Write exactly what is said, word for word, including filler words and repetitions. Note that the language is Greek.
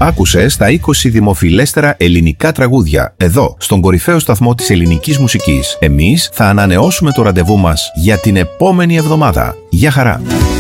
Άκουσες τα είκοσι δημοφιλέστερα ελληνικά τραγούδια εδώ, στον κορυφαίο σταθμό της ελληνικής μουσικής. Εμείς θα ανανεώσουμε το ραντεβού μας για την επόμενη εβδομάδα. Γεια χαρά!